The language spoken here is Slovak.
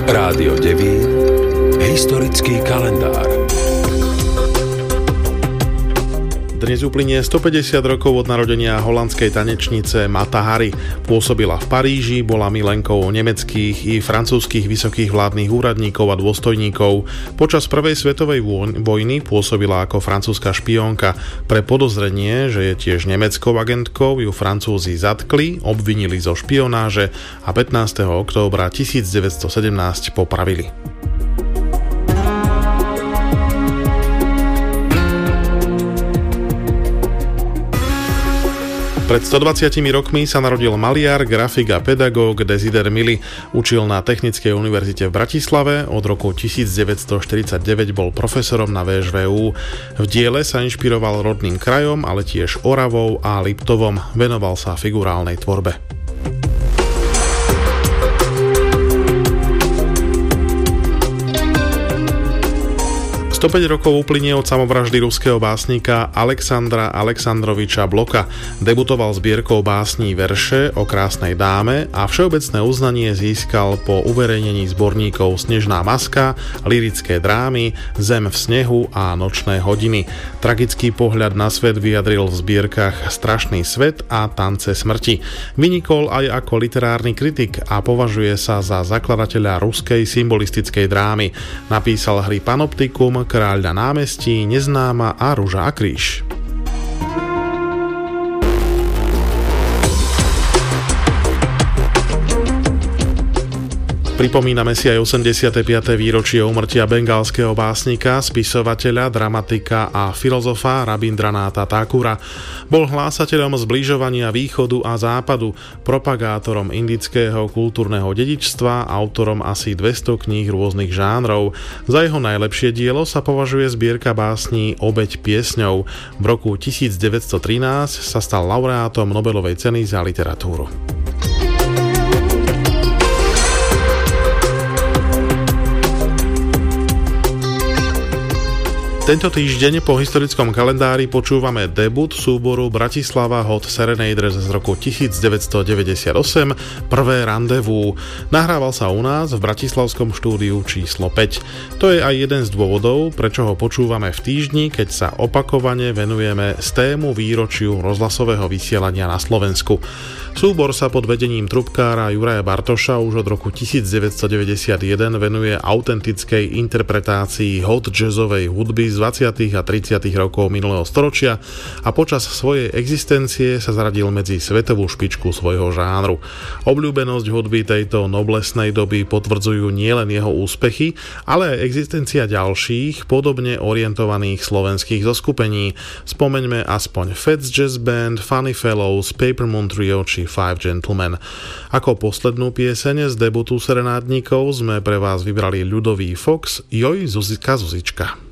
Rádio Devín. Historický kalendár. Dnes uplynie 150 rokov od narodenia holandskej tanečnice Mata Hari. Pôsobila v Paríži, bola milenkou nemeckých i francúzskych vysokých vládnych úradníkov a dôstojníkov. Počas prvej svetovej vojny pôsobila ako francúzska špiónka. Pre podozrenie, že je tiež nemeckou agentkou, ju Francúzi zatkli, obvinili zo špionáže a 15. októbra 1917 popravili. Pred 120 rokmi sa narodil maliar, grafik a pedagóg Desider Mili. Učil na Technickej univerzite v Bratislave, od roku 1949 bol profesorom na VŠVU. V diele sa inšpiroval rodným krajom, ale tiež Oravou a Liptovom. Venoval sa figurálnej tvorbe. 105 rokov uplynie od samovraždy ruského básnika Alexandra Alexandroviča Bloka. Debutoval zbierkou básní Verše o krásnej dáme a všeobecné uznanie získal po uverejnení zborníkov Snežná maska, Lyrické drámy, Zem v snehu a Nočné hodiny. Tragický pohľad na svet vyjadril v zbierkach Strašný svet a Tance smrti. Vynikol aj ako literárny kritik a považuje sa za zakladateľa ruskej symbolistickej drámy. Napísal hry Panoptikum, Kráľ na námestí, Neznáma a Ruža a kríž. Pripomíname si aj 85. výročie úmrtia bengálskeho básnika, spisovateľa, dramatika a filozofa Rabindranáta Thakura. Bol hlásateľom zbližovania východu a západu, propagátorom indického kultúrneho dedičstva, autorom asi 200 kníh rôznych žánrov. Za jeho najlepšie dielo sa považuje zbierka básní Obeť piesňou. V roku 1913 sa stal laureátom Nobelovej ceny za literatúru. Tento týždeň po historickom kalendári počúvame debut súboru Bratislava Hot Serenaders z roku 1998, Prvé randevú. Nahrával sa u nás v bratislavskom štúdiu číslo 5. To je aj jeden z dôvodov, prečo ho počúvame v týždni, keď sa opakovane venujeme tému výročiu rozhlasového vysielania na Slovensku. Súbor sa pod vedením trubkára Juraja Bartoša už od roku 1991 venuje autentickej interpretácii hot jazzovej hudby z 20. a 30. rokov minulého storočia a počas svojej existencie sa zaradil medzi svetovú špičku svojho žánru. Obľúbenosť hudby tejto noblesnej doby potvrdzujú nielen jeho úspechy, ale aj existencia ďalších podobne orientovaných slovenských zoskupení. Spomeňme aspoň Fats Jazz Band, Funny Fellows, Paper Moon Trio či Five Gentlemen. Ako poslednú pieseň z debutu serenádnikov sme pre vás vybrali ľudový Fox Joj Zuzika Zuzička.